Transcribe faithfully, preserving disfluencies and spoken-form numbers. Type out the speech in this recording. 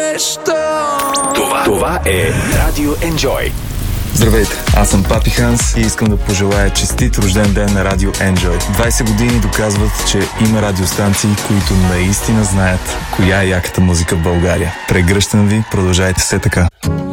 Това, това е Радио Enjoy. Здравейте, аз съм Папи Ханс и искам да пожелая честит рожден ден на Радио Enjoy. двайсет години доказват, че има радиостанции, които наистина знаят коя е яката музика в България. Прегръщам ви, продължайте все така.